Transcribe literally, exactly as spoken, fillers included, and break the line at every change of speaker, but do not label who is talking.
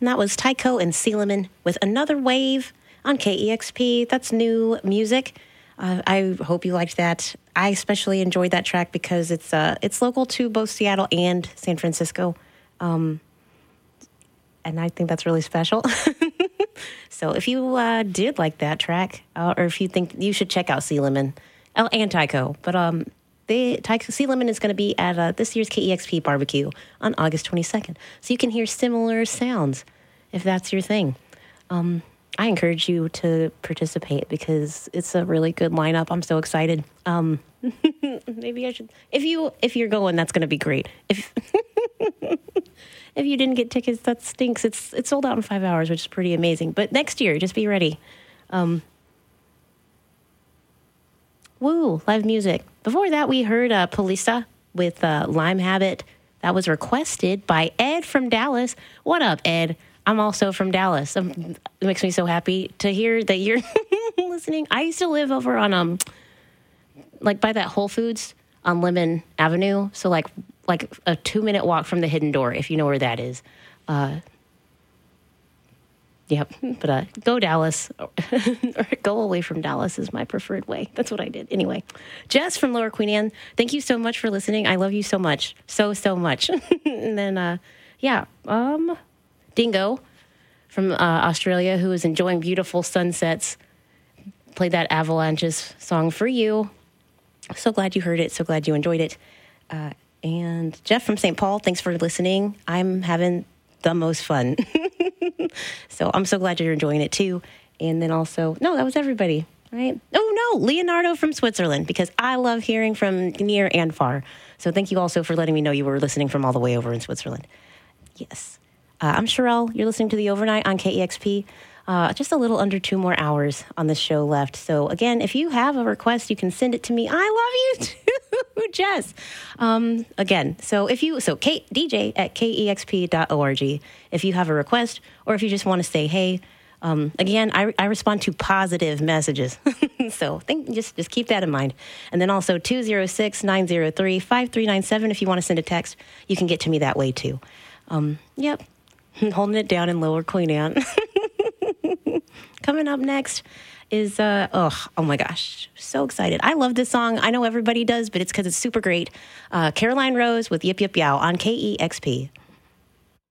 And that was Tycho and Seeleman with Another Wave on K E X P. That's new music. Uh, I hope you liked that. I especially enjoyed that track because it's uh, it's local to both Seattle and San Francisco. Um, and I think that's really special. So if you uh, did like that track, uh, or if you think you should check out Seeleman oh, and Tycho, but um, they, Tycho Seeleman is going to be at uh, this year's K E X P barbecue on August twenty-second. So you can hear similar sounds if that's your thing. Um, I encourage you to participate because it's a really good lineup. I'm so excited. Um, maybe I should. If you if you're going, that's going to be great. If if you didn't get tickets, that stinks. It's it's sold out in five hours, which is pretty amazing. But next year, just be ready. Um, woo, live music. Before that, we heard uh, Polisa with uh, Lime Habit. That was requested by Ed from Dallas. What up, Ed? I'm also from Dallas. Um, it makes me so happy to hear that you're listening. I used to live over on, um, like by that Whole Foods on Lemon Avenue. So like, like a two minute walk from the Hidden Door, if you know where that is. Uh, yep. But uh, go Dallas or go away from Dallas is my preferred way. That's what I did. Anyway, Jess from Lower Queen Anne, thank you so much for listening. I love you so much. So, so much. And then, uh, yeah, um... Dingo from uh, Australia, who is enjoying beautiful sunsets, played that Avalanches song for you. So glad you heard it. So glad you enjoyed it. Uh, and Jeff from Saint Paul, thanks for listening. I'm having the most fun. So I'm so glad you're enjoying it too. And then also, no, that was everybody, right? Oh, no, Leonardo from Switzerland, because I love hearing from near and far. So thank you also for letting me know you were listening from all the way over in Switzerland. Yes. Uh, I'm Sherelle. You're listening to The Overnight on K E X P. Uh, just a little under two more hours on this show left. So, again, if you have a request, you can send it to me. I love you too, Jess. Um, again, so if you, so K, D J at K E X P dot org. If you have a request or if you just want to say, hey, um, again, I, I respond to positive messages. So think, just, just keep that in mind. And then also two oh six, nine oh three, five three nine seven. If you want to send a text, you can get to me that way too. Um, yep. Holding it down in Lower Queen Anne. Coming up next is, uh, oh, oh my gosh, so excited. I love this song. I know everybody does, but it's because it's super great. Uh, Caroline Rose with Yip Yip Yow on K E X P.